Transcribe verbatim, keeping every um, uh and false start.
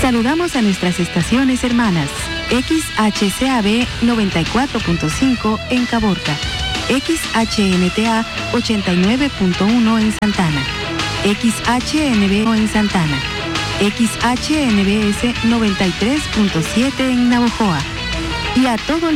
Saludamos a nuestras estaciones hermanas. X H C A B noventa y cuatro punto cinco en Caborca, X H N T A ochenta y nueve punto uno en Santana, X H N B en Santana, X H N B S noventa y tres punto siete en Navojoa y a todo el